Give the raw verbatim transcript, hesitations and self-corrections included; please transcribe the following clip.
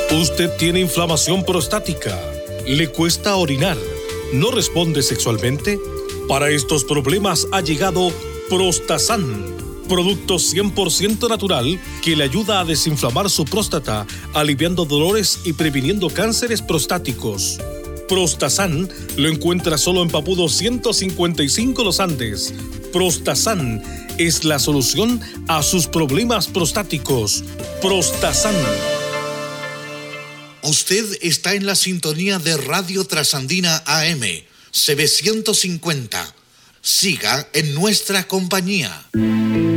Usted tiene inflamación prostática, le cuesta orinar, no responde sexualmente. Para estos problemas ha llegado Prostasan, producto cien por ciento natural que le ayuda a desinflamar su próstata, aliviando dolores y previniendo cánceres prostáticos. Prostasan lo encuentra solo en Papudo ciento cincuenta y cinco Los Andes. Prostasan es la solución a sus problemas prostáticos. Prostasan. Usted está en la sintonía de Radio Trasandina A M, C B ciento cincuenta. Siga en nuestra compañía.